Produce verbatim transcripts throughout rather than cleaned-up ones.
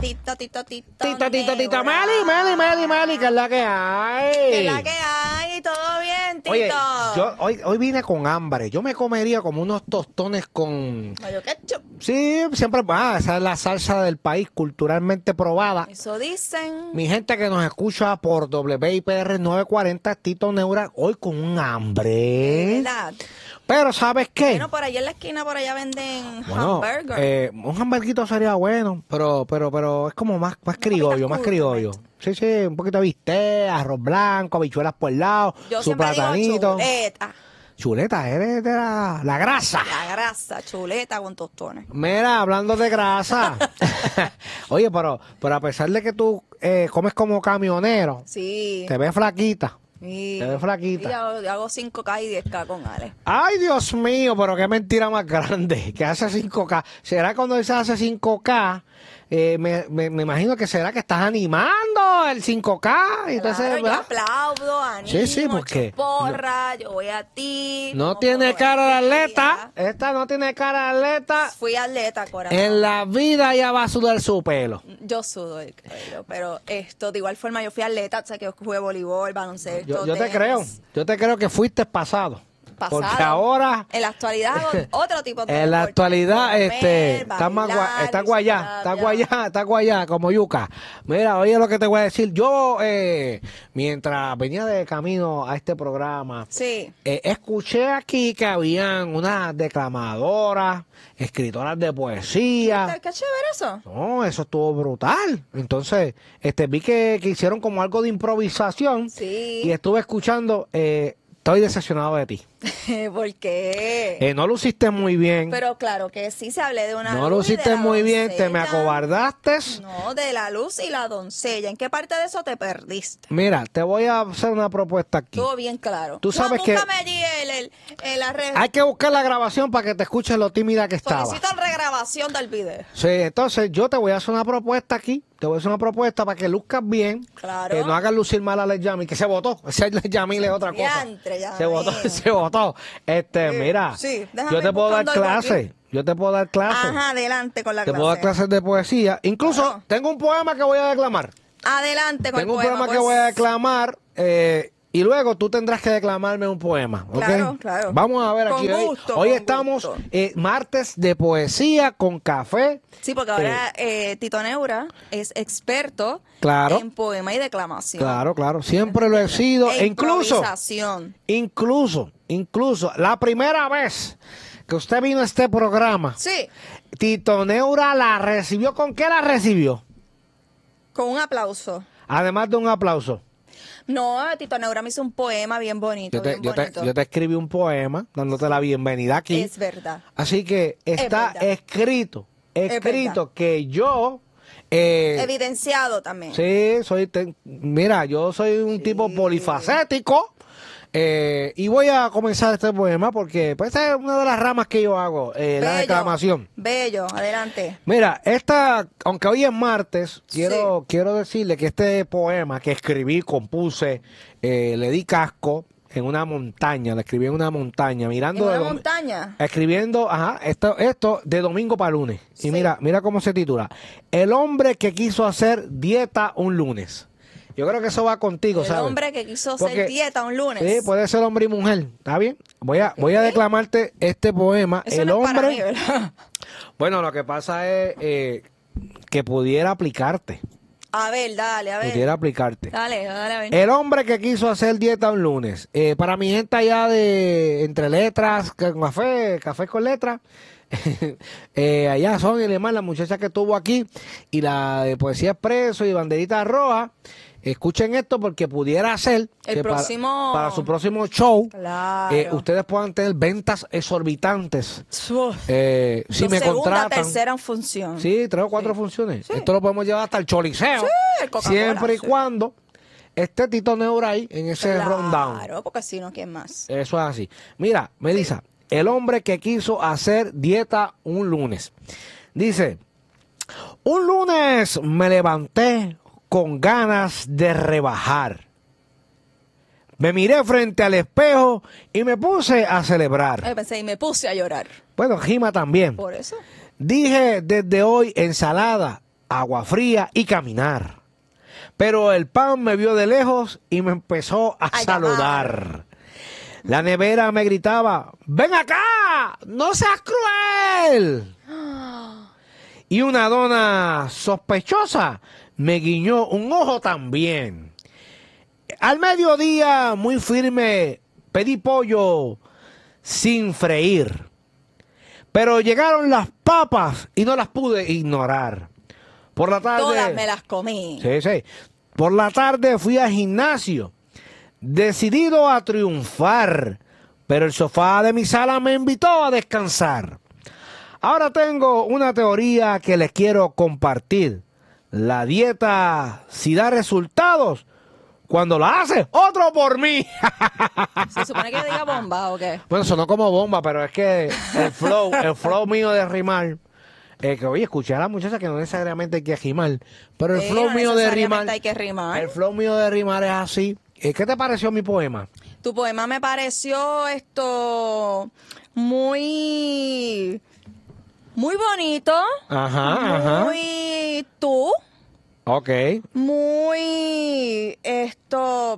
Tito, tito, tito. Tito, tito, tito. Neura. Meli, Meli, Meli, Meli, que es la que hay. ¿Qué es la que hay? ¿Todo bien, Tito? Oye, yo hoy, hoy vine con hambre. Yo me comería como unos tostones con... Mayo ketchup. Sí, siempre... Ah, esa es la salsa del país, culturalmente probada. Eso dicen. Mi gente que nos escucha por W I P R novecientos cuarenta, Tito Neura, hoy con un hambre. ¿Verdad? Pero ¿sabes qué? Bueno, por allá en la esquina, por allá venden Bueno, hamburger. eh, un hamburguito sería bueno, pero pero pero es como más, más criollo, más criollo. Sí, sí, un poquito de bistec, arroz blanco, habichuelas por el lado, Yo su siempre digo platanito. chuleta. Chuleta, eres de la, la grasa. La grasa, chuleta con tostones. Mira, hablando de grasa. Oye, pero, pero a pesar de que tú eh, comes como camionero, Sí. te ves flaquita. Sí. Te ves flaquita. Sí, yo, yo hago cinco K y diez K con Ale. Ay, Dios mío, pero qué mentira más grande. Que hace cinco K. ¿Será cuando se hace cinco K? Eh, me, me, me imagino que será que estás animando el cinco K. Entonces, Claro, yo ¿verdad? aplaudo, animo, Sí, sí, porque- echo porra, yo voy a ti. No como tiene todo cara el de día. atleta. Esta no tiene cara de atleta. Fui atleta, corazón. En la vida ya va a sudar su pelo. Yo sudo el cabello, pero esto, de igual forma, yo fui atleta, o sea, que yo jugué voleibol, baloncesto, Yo, yo te tenis. creo. Yo te creo que fuiste pasado. Pasado. Porque ahora... En la actualidad hago otro tipo de En la deporte, actualidad, comer, este, está más bailar, gua- está guayá, está disfrutar, guayá, está guayá, como yuca. Mira, oye lo que te voy a decir. Yo, eh, mientras venía de camino a este programa, Sí. eh, escuché aquí que habían unas declamadoras, escritoras de poesía. ¿Qué chévere eso? No, eso estuvo brutal. Entonces, este, vi que, que hicieron como algo de improvisación Sí. y estuve escuchando. Eh, estoy decepcionado de ti. ¿Por qué? Eh, no lo hiciste muy bien. Pero claro que sí se hablé de una No luz lo y de hiciste la muy bien, te me doncella. acobardaste. No, de la luz y la doncella. ¿En qué parte de eso te perdiste? Mira, te voy a hacer una propuesta aquí. Estuvo bien claro. Tú sabes no, que- búscame allí el, el, el, la re- Hay que buscar la grabación para que te escuches lo tímida que estaba. Solicito regrabación del video. Sí, entonces yo te voy a hacer una propuesta aquí. Te voy a hacer una propuesta para que luzcas bien. Claro. Que no hagas lucir mal a Les Yamil, que se votó. Ese Les Yamil es otra cosa. Diantre, Yamil. Se votó, se votó. Este, Sí, mira, sí, déjame yo te puedo dar buscando algo clase. Yo te puedo dar clase. Ajá, adelante con la Te clase. puedo dar clases de poesía. Incluso Claro. tengo un poema que voy a declamar. Adelante con Tengo un el poema. poema que pues. voy a declamar eh, y luego tú tendrás que declamarme un poema. ¿ok? Claro, claro. Vamos a ver Con aquí. Hoy- gusto, hoy con estamos gusto. eh, martes de poesía con café. Sí, porque ahora eh, Tito Neura es experto Claro. en poema y declamación. Claro, claro. Siempre lo he sido. E E incluso, improvisación. incluso, incluso, la primera vez que usted vino a este programa, Sí, Tito Neura la recibió. ¿Con qué la recibió? con un aplauso. Además de un aplauso. No, Tito Neura me hizo un poema bien bonito, Yo te, bien yo, te, bonito. yo te escribí un poema dándote la bienvenida aquí. Es verdad. Así que está verdad. escrito, escrito verdad. que yo... eh, Evidenciado también. sí, soy... te- mira, yo soy un tipo polifacético eh, y voy a comenzar este poema porque pues, esta es una de las ramas que yo hago, eh, la Bello, declamación. Bello, adelante. Mira, esta, aunque hoy es martes, quiero, Sí. quiero decirle que este poema que escribí, compuse, eh, le di casco en una montaña, lo escribí en una montaña, En mirando... una de dom- montaña. Escribiendo, ajá, esto, esto de domingo para lunes. Y Sí. mira, mira cómo se titula. El hombre que quiso hacer dieta un lunes. Yo creo que eso va contigo, El ¿sabes? hombre que quiso Porque- hacer dieta un lunes. Sí, puede ser hombre y mujer. ¿Está bien? Voy a, voy a declamarte este poema. Eso el no es hombre. para mí, ¿verdad? Bueno, lo que pasa es eh, que pudiera aplicarte. A ver, dale, a ver. Pudiera aplicarte. Dale, dale, a ver. El hombre que quiso hacer dieta un lunes. Eh, para mi gente allá de entre letras, con café, café con letras. eh, allá son y demás, la muchacha que estuvo aquí y la de Poesía Expreso y Banderita Roja. Escuchen esto porque pudiera ser El que para- próximo- para, su próximo show Claro. eh, ustedes puedan tener ventas exorbitantes. Uf. Eh, si Su me segunda, contratan. tercera función. Sí, tres o cuatro funciones. Esto lo podemos llevar hasta el Choliseo. Sí, el Coca-Cola, siempre y sí. cuando esté Tito Neura ahí en ese rundown. Claro, porque si no, ¿quién más? Eso es así. Mira, Melissa, el hombre que quiso hacer dieta un lunes. Dice, un lunes me levanté con ganas de rebajar. Me miré frente al espejo y me puse a celebrar. Yo pensé y me puse a llorar. Bueno, Jima también. Por eso. Dije desde hoy ensalada agua fría y caminar. Pero el pan me vio de lejos y me empezó a Ay, saludar. La nevera me gritaba, ¡ven acá! ¡No seas cruel! Y una dona sospechosa me guiñó un ojo también. Al mediodía, muy firme, pedí pollo sin freír. Pero llegaron las papas y no las pude ignorar. Por la tarde... Todas me las comí. Sí, sí. Por la tarde fui al gimnasio, decidido a triunfar, pero el sofá de mi sala me invitó a descansar. Ahora tengo una teoría que les quiero compartir. La dieta, si da resultados, cuando la hace otro por mí. ¿Se supone que diga bomba o qué? Bueno, sonó como bomba, pero es que el flow, el flow mío de rimar, eh, que oye, escuché a la muchacha que no necesariamente hay que rimar, pero el Sí, flow no mío de necesariamente rimar, hay que rimar. el flow mío de rimar es así. Eh, ¿Qué te pareció mi poema? Tu poema me pareció esto muy, muy bonito, Ajá, ajá. muy tú, Ok. muy esto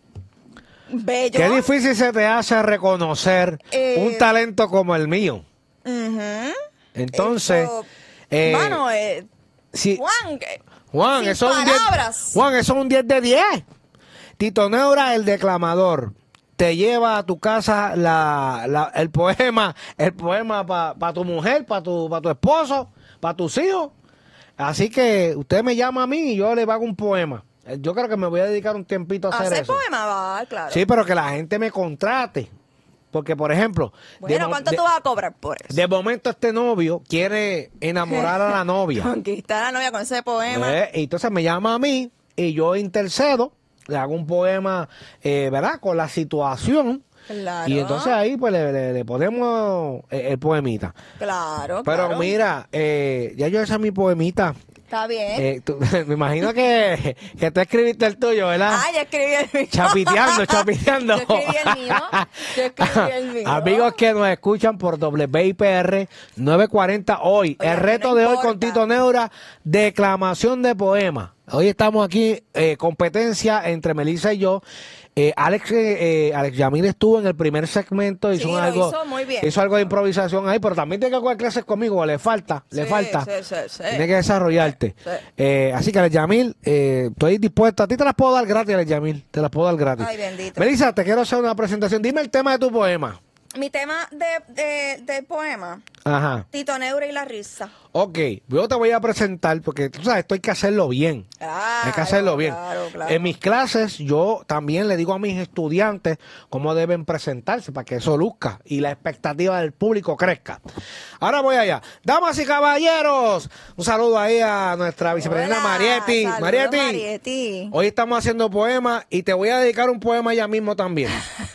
bello. Qué difícil se te hace reconocer Eh, un talento como el mío. Ujú. Entonces, Esto, eh, mano, eh, si, Juan, eh, Juan, sin eso es un diez, palabras. Juan, eso es un diez de diez. Tito Neura, el declamador, te lleva a tu casa la, la- el poema, el poema para pa tu mujer, para tu, pa tu esposo, para tus hijos. Así que usted me llama a mí y yo le hago un poema. Eh, Yo creo que me voy a dedicar un tiempito a hacer hacer eso. poema, va, claro. Sí, pero que la gente me contrate. Porque, por ejemplo, de Bueno, mo- ¿cuánto de- tú vas a cobrar por eso? de momento este novio quiere enamorar a la novia. Conquistar a la novia con ese poema. Eh, y entonces me llama a mí y yo intercedo, le hago un poema, eh, ¿verdad? Con la situación. Claro. Y entonces ahí pues le, le- le ponemos eh, el poemita. Claro, Pero claro. mira, eh, ya yo esa es mi poemita. Está bien. Eh, tú- me imagino que, que tú escribiste el tuyo, ¿verdad? Ah, ya escribí el mío. Chapiteando, chapiteando. Yo escribí el mío. Yo escribí el mío. Amigos que nos escuchan por W I P R novecientos cuarenta hoy. Oye, el no reto de hoy importa. con Tito Neura, declamación de poema. Hoy estamos aquí, eh, competencia entre Melissa y yo. Eh, Alex, eh, eh, Alex Yamil estuvo en el primer segmento, hizo Sí, lo algo, hizo muy bien. hizo algo de improvisación ahí, pero también tiene que coger clases conmigo, le falta, le Sí, falta. sí, sí, sí. Tiene que desarrollarte. Sí. Eh, así que Alex Yamil, eh, estoy dispuesto, a ti te las puedo dar gratis, Alex Yamil, te las puedo dar gratis. Ay, bendito. Melissa, te quiero hacer una presentación. Dime el tema de tu poema. Mi tema de, de, del poema, Ajá. Tito Neura y la risa. Ok, yo te voy a presentar porque tú sabes, esto hay que hacerlo bien. Claro, Hay que hacerlo bien. claro, claro. En mis clases yo también le digo a mis estudiantes cómo deben presentarse para que eso luzca y la expectativa del público crezca. Ahora voy allá. Damas y caballeros, un saludo ahí a nuestra vicepresidenta Hola, Marietti. saludos, Marietti, Marietti. hoy estamos haciendo poemas y te voy a dedicar un poema ya mismo también.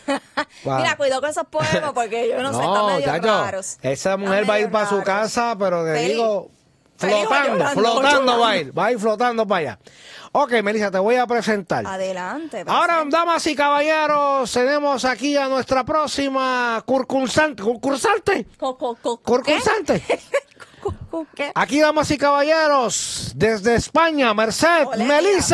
Wow. Mira, cuidado con esos poemas porque yo no, sé, están medio chacho, raros. esa mujer Están va a ir medio para su raros. casa, pero te Feliz. digo, Feliz o flotando, llorando, flotando llorando. va a ir, va a ir flotando para allá. Ok, Melissa, te voy a presentar. Adelante. Ahora, presenta. damas y caballeros, tenemos aquí a nuestra próxima concursante. ¿Concursante? Co- co- co- ¿Concursante? ¿Qué? Co- co- ¿Qué? Aquí, damas y caballeros, desde España, Merced, Olé, tío.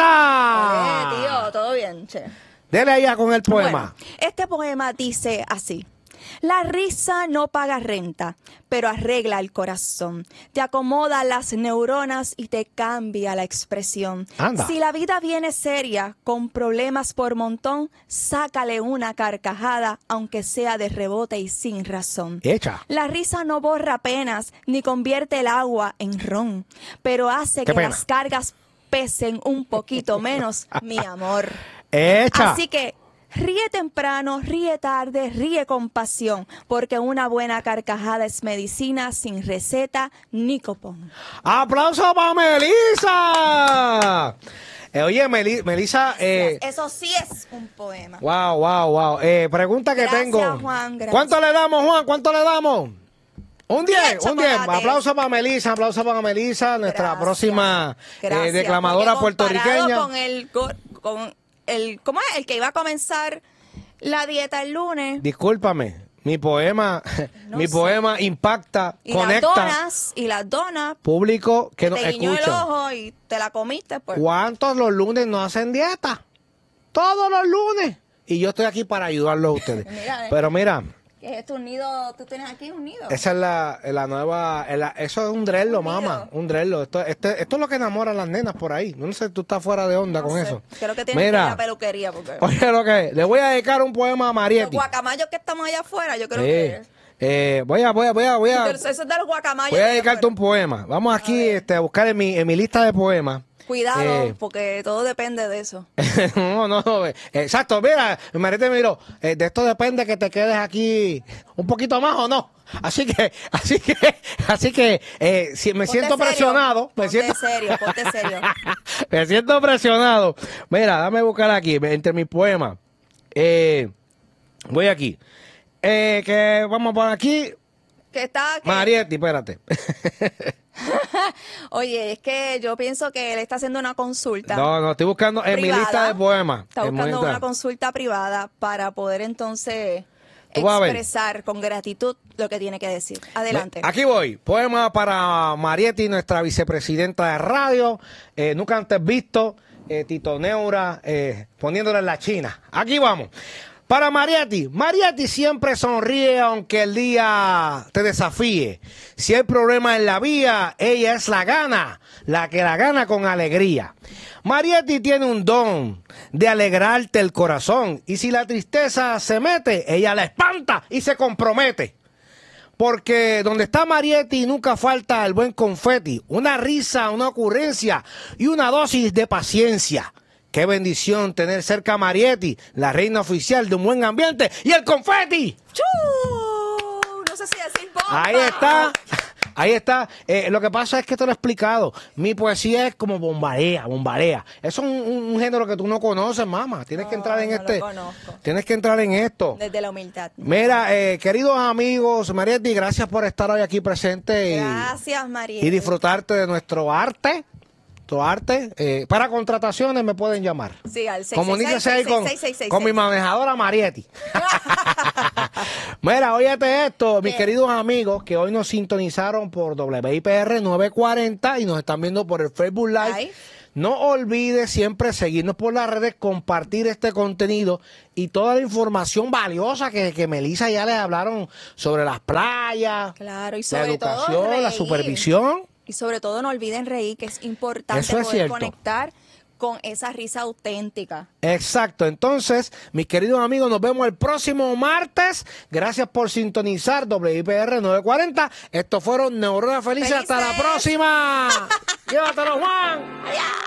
Melissa. Olé, tío, todo bien, che. Dele allá con el poema. Bueno, este poema dice así. La risa no paga renta, pero arregla el corazón. Te acomoda las neuronas y te cambia la expresión. Anda. Si la vida viene seria, con problemas por montón, sácale una carcajada, aunque sea de rebote y sin razón. Echa. La risa no borra penas, ni convierte el agua en ron, pero hace Qué que pena. las cargas pesen un poquito menos, mi amor. Echa. Así que ríe temprano, ríe tarde, ríe con pasión, porque una buena carcajada es medicina sin receta ni copón. ¡Aplauso para Melissa! Eh, oye, Meli- Melissa, eh, Eso sí es un poema. wow, wow, wow. Eh, pregunta que Gracias, tengo. Juan, gracias. ¿Cuánto le damos, Juan? ¿Cuánto le damos? Un diez, diez un diez. chocolates. Aplauso para Melissa, aplauso para Melissa, nuestra Gracias. próxima eh, Gracias, declamadora porque comparado puertorriqueña. Con el, go- con el, ¿cómo es? El que iba a comenzar la dieta el lunes. Discúlpame, Mi poema, No mi sé. poema impacta, Y las conecta donas, y las donas, público que que nos te guiñó el escucha. ojo y te la comiste, pues. ¿Cuántos los lunes no hacen dieta? Todos los lunes. Y yo estoy aquí para ayudarlos a ustedes. Mira, eh. Pero mira, ¿Qué es esto? Un nido, tú tienes aquí un nido. esa es la, la nueva, la- eso es un drello, Un mamá, nido. un drello. Esto, este, esto es lo que enamora a las nenas por ahí. No sé, tú estás fuera de onda No con sé. eso. Creo que tienes que ir a Mira, la peluquería porque oye lo que es, le voy a dedicar un poema a los Marietti. guacamayos que estamos allá afuera, yo creo Sí. que Eh, voy a, voy a, voy a, voy a, eso es de los guacamayos. voy a de allá dedicarte un afuera. poema. Vamos aquí ver. este, a buscar en mi, en mi lista de poemas. Cuidado, Eh, porque todo depende de eso. no, no, no, eh, exacto, mira, Marete miró, eh, de esto depende que te quedes aquí un poquito más o no. Así que, así que, así que, eh, si me Ponte siento serio, presionado, me ponte siento, serio, ponte serio. me siento presionado. Mira, dame buscar aquí, entre mis poemas. Eh, voy aquí. Eh, que vamos por aquí. Que está que- Marietti, espérate. Oye, es que yo pienso que él está haciendo una consulta. No, no, estoy buscando en mi privada. lista de poemas. Está En mi buscando lista. una consulta privada para poder entonces Tú vas a ver. expresar con gratitud lo que tiene que decir. Adelante. Aquí voy. Poema para Marietti, nuestra vicepresidenta de radio. Eh, nunca antes visto. Eh, Tito Neura eh, poniéndole en la China. Aquí vamos. Para Marietti. Marietti siempre sonríe aunque el día te desafíe. Si hay problema en la vía, ella es la gana, la que la gana con alegría. Marietti tiene un don de alegrarte el corazón. Y si la tristeza se mete, ella la espanta y se compromete. Porque donde está Marietti nunca falta el buen confeti, una risa, una ocurrencia y una dosis de paciencia. Qué bendición tener cerca a Marietti, la reina oficial de un buen ambiente y el confeti. ¡Chu! No sé si decir bomba. Ahí está, ahí está. Eh, lo que pasa es que te lo he explicado. Mi poesía es como bombarea, bombarea. Eso es un, un- un género que tú no conoces, mamá. Tienes que No, entrar en no lo este. conozco. Tienes que entrar en esto. Desde la humildad. Mira, eh, queridos amigos, Marietti, gracias por estar hoy aquí presente y, Gracias, María. y disfrutarte de nuestro arte. Tu arte. Eh, para contrataciones me pueden llamar. Sí, al seis Comuníquese ahí con, seis seis seis con mi seis. manejadora Marietti. Mira, óyete esto, mis ¿Qué? queridos amigos que hoy nos sintonizaron por W I P R nueve cuarenta y nos están viendo por el Facebook Live. Live. No olvides siempre seguirnos por las redes, compartir este contenido y toda la información valiosa que, que Melissa ya les hablaron sobre las playas, Claro, y la sobre todo educación, la reír. supervisión. Y sobre todo no olviden reír, que es importante Eso es poder cierto. conectar con esa risa auténtica. Exacto, entonces, mis queridos amigos, nos vemos el próximo martes. Gracias por sintonizar W I P R nueve cuarenta. Estos fueron Neuronas Felices. Hasta la ¡Felices! próxima. Llévatelo, Juan. ¡Adiós!